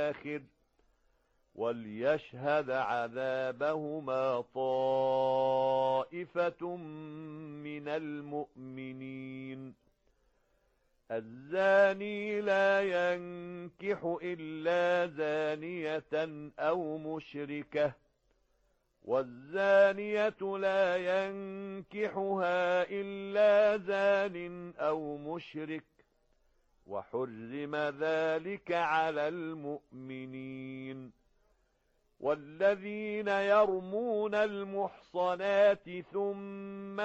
الآخر وليشهد عذابهما طائفة من المؤمنين الزاني لا ينكح إلا زانية أو مشركة والزانية لا ينكحها إلا زان أو مشرك وحرم ذلك على المؤمنين والذين يرمون المحصنات ثم